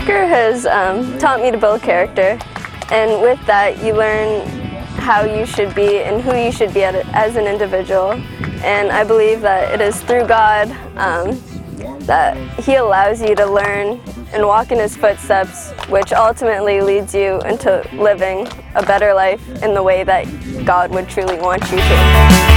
Soccer has taught me to build character, and with that you learn how you should be and who you should be as an individual. And I believe that it is through God that He allows you to learn and walk in His footsteps, which ultimately leads you into living a better life in the way that God would truly want you to.